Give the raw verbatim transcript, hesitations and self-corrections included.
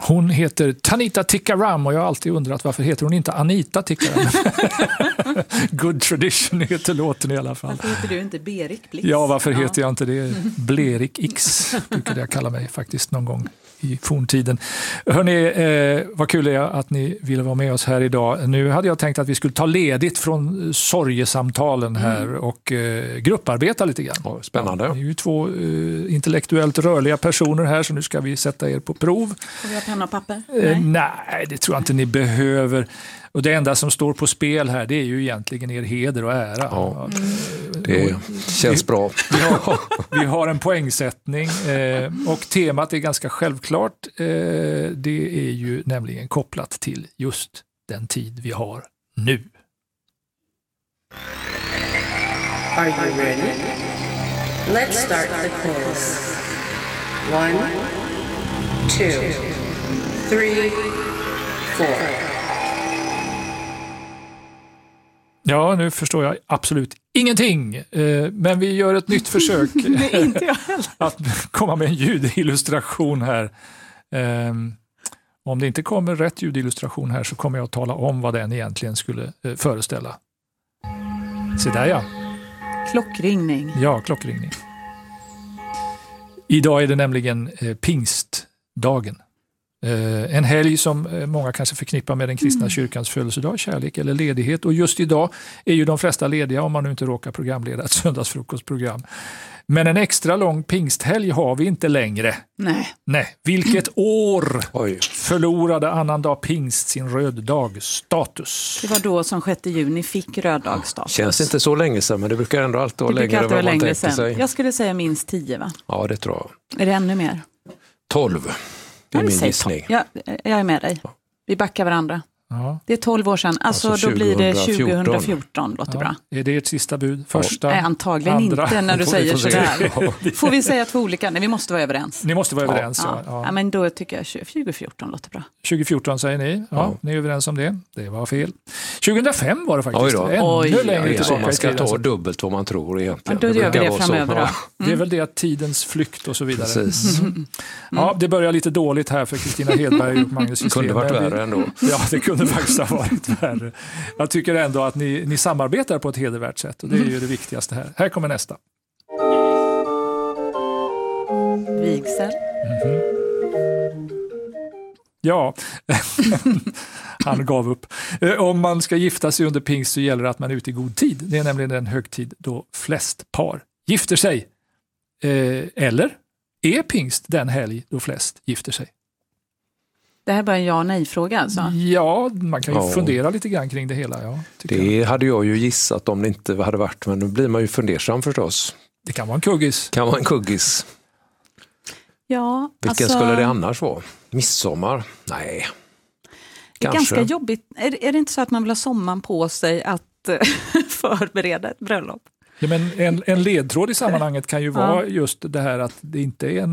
Hon heter Tanita Tikaram och jag har alltid undrat varför heter hon inte Anita Tikaram. Good tradition heter låten i alla fall. Varför heter du inte Berik Blix? Ja, varför ja. heter jag inte det? Blerik X brukade jag kalla mig faktiskt någon gång i forntiden. Hörrni, eh, vad kul är att ni ville vara med oss här idag. Nu hade jag tänkt att vi skulle ta ledigt från sorgesamtalen här mm. och eh, grupparbeta lite grann. Ja, spännande. Ja, ni är ju två eh, intellektuellt rörliga personer här, så nu ska vi sätta er på prov. Får vi ha penna och papper? Nej. Eh, nej, det tror jag inte ni behöver. Och det enda som står på spel här, det är ju egentligen er heder och ära. Ja, det känns vi, bra. Vi har, vi har en poängsättning eh, och temat är ganska självklart. Eh, det är ju nämligen kopplat till just den tid vi har nu. Are you ready? Let's start the quiz. One, two, three, four. Ja, nu förstår jag absolut ingenting. Men vi gör ett nytt försök att komma med en ljudillustration här. Om det inte kommer rätt ljudillustration här så kommer jag att tala om vad den egentligen skulle föreställa. Se där ja. Klockringning. Ja, klockringning. Idag är det nämligen pingstdagen. Uh, en helg som uh, många kanske förknippar med den kristna mm. kyrkans födelsedag, kärlek eller ledighet. Och just idag är ju de flesta lediga om man nu inte råkar programleda ett söndagsfrukostprogram. Men en extra lång pingsthelg har vi inte längre. Nej. Nej. Vilket år Oj. förlorade annandag pingst sin röddagsstatus? Det var då som sjätte juni fick röddagsstatus. Känns inte så länge sedan, men det brukar ändå alltid vara längre än vad man tänkte sig. Jag skulle säga minst tio, va? Ja, det tror jag. Är det ännu mer? Tolv. Det är min gissning. Ja, jag är med dig. Vi backar varandra. Ja. Det är tolv år sedan. Alltså, alltså då blir det tjugohundrafjorton. Låter ja. bra. Är det ett sista bud? Första? Nej, antagligen andra. Inte när du säger sådär. Får vi säga två olika? Nej, vi måste vara överens. Ni måste vara ja. överens. Ja. Ja. Ja, men då tycker jag tjugofjorton låter bra. tjugofjorton säger ni. Ja, ja. Ni är överens om det. Det var fel. tjugohundrafem var det faktiskt. Oj då. Ännu Oj, längre ja, tillbaka man ska i tiden. ta dubbelt vad man tror egentligen. Ja, då gör vi det framöver. Ja. Mm. Det är väl det att tidens flykt och så vidare. Precis. Mm. Ja, det börjar lite dåligt här för Kristina Hedberg och Magnus Gisslén. Det kunde varit värre ändå. Ja, det kunde faktiskt ha varit värre. Jag tycker ändå att ni, ni samarbetar på ett hedervärt sätt och det är ju det viktigaste här. Här kommer nästa. Vigsel. Mm-hmm. Ja, han gav upp. Om man ska gifta sig under pingst så gäller det att man är ute i god tid. Det är nämligen den högtid då flest par gifter sig. Eller är pingst den helg då flest gifter sig? Det här är bara en ja-nej-fråga alltså? Ja, man kan ju ja. fundera lite grann kring det hela. Ja, det jag. hade jag ju gissat om det inte hade varit, men nu blir man ju fundersam förstås. Det kan vara en kuggis. Kan vara en kuggis. Ja, Vilken alltså, skulle det annars vara? Midsommar? Nej. Det är Kanske. ganska jobbigt. Är, är det inte så att man vill ha sommaren på sig att förbereda ett bröllop? Ja, men en, en ledtråd i sammanhanget kan ju vara ja. just det här att det inte är en